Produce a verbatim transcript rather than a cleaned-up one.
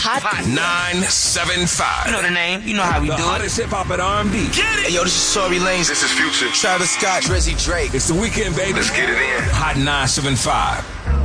Hot, Hot nine seven five. You know the name. You know how we the do it. The hottest hip-hop and R and B. Get it! Hey, yo, this is Tory Lanez. This is Future. Travis Scott. Drizzy Drake. It's the weekend, baby. Let's get it in. Hot nine seven five.